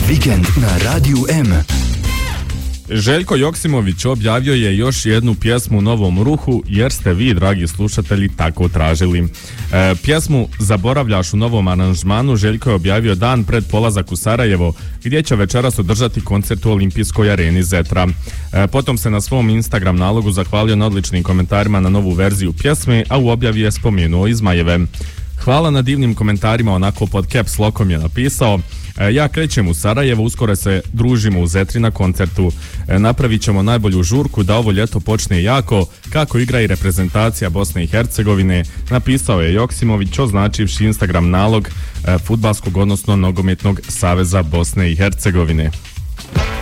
Vikend na Radiju M. Željko Joksimović objavio je još jednu pjesmu u novom ruhu jer ste vi, dragi slušatelji, tako tražili. Pjesmu Zaboravljaš u novom aranžmanu Željko je objavio dan pred polazak u Sarajevo, gdje će večeras održati koncert u Olimpijskoj areni Zetra. Potom se na svom Instagram nalogu zahvalio na odličnim komentarima na novu verziju pjesme, a u objavi je spomenuo i Zmajeve. Hvala na divnim komentarima, onako pod caps lockom je napisao: ja krećem u Sarajevo, uskoro se družimo u Zetri na koncertu. Napravit ćemo najbolju žurku da ovo ljeto počne jako, kako igra i reprezentacija Bosne i Hercegovine, napisao je Joksimović, označivši Instagram nalog Fudbalskog, odnosno Nogometnog saveza Bosne i Hercegovine.